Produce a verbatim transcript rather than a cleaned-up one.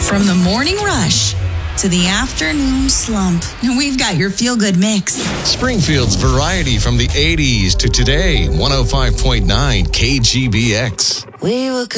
From the morning rush to the afternoon slump, we've got your feel-good mix. Springfield's variety from the eighties to today, one oh five point nine K G B X. We were